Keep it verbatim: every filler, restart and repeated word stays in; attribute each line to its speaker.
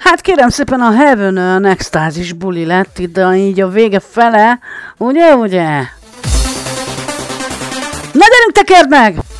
Speaker 1: Hát kérem szépen a Heaven extázis buli lett ide, így a vége fele, ugye, ugye? Na gyerünk, tekerd meg!